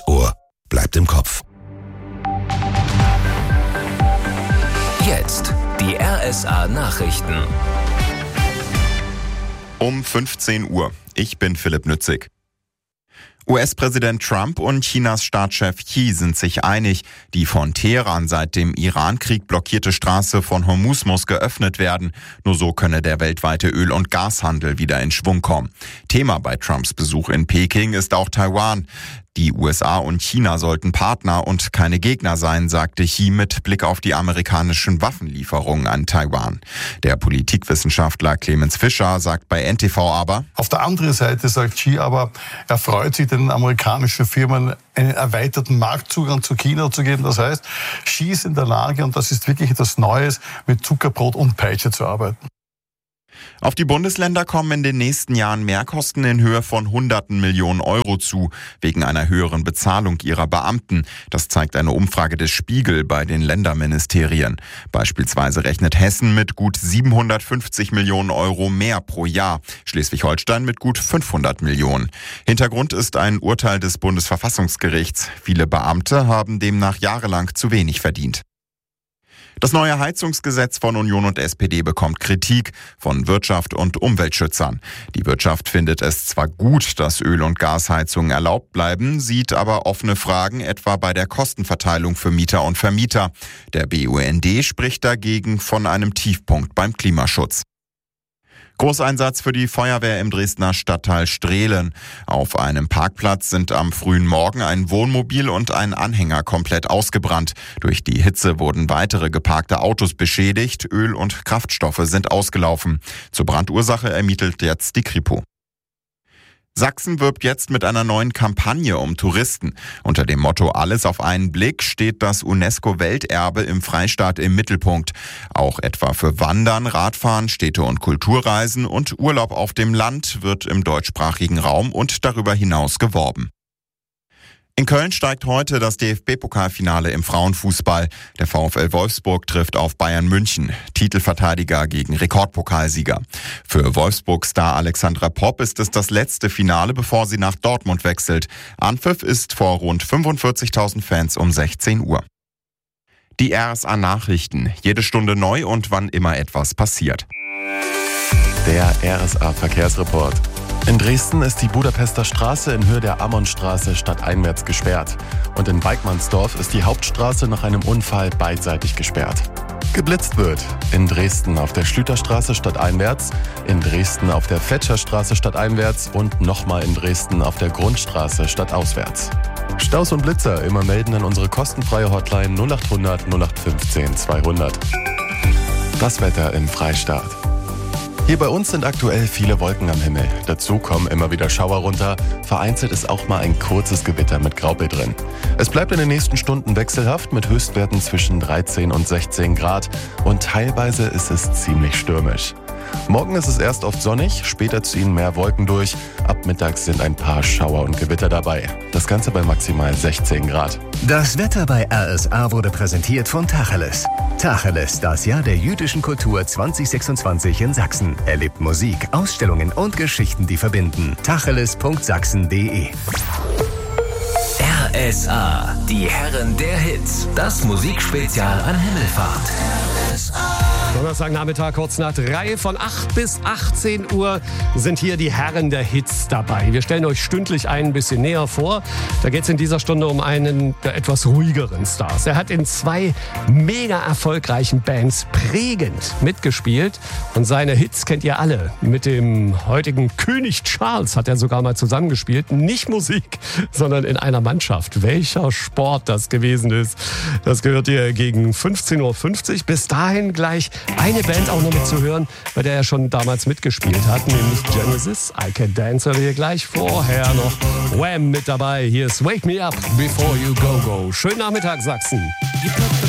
Das Ohr bleibt im Kopf. Jetzt die RSA Nachrichten. Um 15 Uhr. Ich bin Philipp Nützig. US-Präsident Trump und Chinas Staatschef Xi sind sich einig, die von Teheran seit dem Iran-Krieg blockierte Straße von Hormuz muss geöffnet werden. Nur so könne der weltweite Öl- und Gashandel wieder in Schwung kommen. Thema bei Trumps Besuch in Peking ist auch Taiwan. Die USA und China sollten Partner und keine Gegner sein, sagte Xi mit Blick auf die amerikanischen Waffenlieferungen an Taiwan. Der Politikwissenschaftler Clemens Fischer sagt bei NTV aber: Auf der anderen Seite sagt Xi aber, er freut sich, den amerikanischen Firmen einen erweiterten Marktzugang zu China zu geben. Das heißt, Xi ist in der Lage, und das ist wirklich etwas Neues, mit Zuckerbrot und Peitsche zu arbeiten. Auf die Bundesländer kommen in den nächsten Jahren Mehrkosten in Höhe von Hunderten Millionen Euro zu, wegen einer höheren Bezahlung ihrer Beamten. Das zeigt eine Umfrage des Spiegel bei den Länderministerien. Beispielsweise rechnet Hessen mit gut 750 Millionen Euro mehr pro Jahr, Schleswig-Holstein mit gut 500 Millionen. Hintergrund ist ein Urteil des Bundesverfassungsgerichts. Viele Beamte haben demnach jahrelang zu wenig verdient. Das neue Heizungsgesetz von Union und SPD bekommt Kritik von Wirtschaft und Umweltschützern. Die Wirtschaft findet es zwar gut, dass Öl- und Gasheizungen erlaubt bleiben, sieht aber offene Fragen etwa bei der Kostenverteilung für Mieter und Vermieter. Der BUND spricht dagegen von einem Tiefpunkt beim Klimaschutz. Großeinsatz für die Feuerwehr im Dresdner Stadtteil Strehlen. Auf einem Parkplatz sind am frühen Morgen ein Wohnmobil und ein Anhänger komplett ausgebrannt. Durch die Hitze wurden weitere geparkte Autos beschädigt, Öl und Kraftstoffe sind ausgelaufen. Zur Brandursache ermittelt jetzt die Kripo. Sachsen wirbt jetzt mit einer neuen Kampagne um Touristen. Unter dem Motto Alles auf einen Blick steht das UNESCO-Welterbe im Freistaat im Mittelpunkt. Auch etwa für Wandern, Radfahren, Städte- und Kulturreisen und Urlaub auf dem Land wird im deutschsprachigen Raum und darüber hinaus geworben. In Köln steigt heute das DFB-Pokalfinale im Frauenfußball. Der VfL Wolfsburg trifft auf Bayern München, Titelverteidiger gegen Rekordpokalsieger. Für Wolfsburg-Star Alexandra Popp ist es das letzte Finale, bevor sie nach Dortmund wechselt. Anpfiff ist vor rund 45.000 Fans um 16 Uhr. Die RSA Nachrichten, jede Stunde neu und wann immer etwas passiert. Der RSA Verkehrsreport. In Dresden ist die Budapester Straße in Höhe der Ammonstraße stadteinwärts gesperrt. Und in Beikmannsdorf ist die Hauptstraße nach einem Unfall beidseitig gesperrt. Geblitzt wird in Dresden auf der Schlüterstraße stadteinwärts, in Dresden auf der Fetscherstraße stadteinwärts und nochmal in Dresden auf der Grundstraße stadtauswärts. Staus und Blitzer immer melden an unsere kostenfreie Hotline 0800 0815 200. Das Wetter im Freistaat. Hier bei uns sind aktuell viele Wolken am Himmel. Dazu kommen immer wieder Schauer runter. Vereinzelt ist auch mal ein kurzes Gewitter mit Graupel drin. Es bleibt in den nächsten Stunden wechselhaft mit Höchstwerten zwischen 13 und 16 Grad. Und teilweise ist es ziemlich stürmisch. Morgen ist es erst oft sonnig, später ziehen mehr Wolken durch. Ab mittags sind ein paar Schauer und Gewitter dabei. Das Ganze bei maximal 16 Grad. Das Wetter bei RSA wurde präsentiert von Tacheles. Tacheles, das Jahr der jüdischen Kultur 2026 in Sachsen. Erlebt Musik, Ausstellungen und Geschichten, die verbinden. tacheles.sachsen.de. RSA, die Herren der Hits. Das Musikspezial an Himmelfahrt. Donnerstagnachmittag kurz nach 3 von 8 bis 18 Uhr sind hier die Herren der Hits dabei. Wir stellen euch stündlich ein bisschen näher vor. Da geht es in dieser Stunde um einen der etwas ruhigeren Stars. Er hat in 2 mega erfolgreichen Bands prägend mitgespielt und seine Hits kennt ihr alle. Mit dem heutigen König Charles hat er sogar mal zusammengespielt. Nicht Musik, sondern in einer Mannschaft. Welcher Sport das gewesen ist, das gehört ihr gegen 15.50 Uhr. Bis dahin gleich eine Band auch noch mitzuhören, bei der er schon damals mitgespielt hat, nämlich Genesis. I Can Dance hören wir gleich. Vorher noch Wham mit dabei. Hier ist Wake Me Up Before You Go Go. Schönen Nachmittag, Sachsen.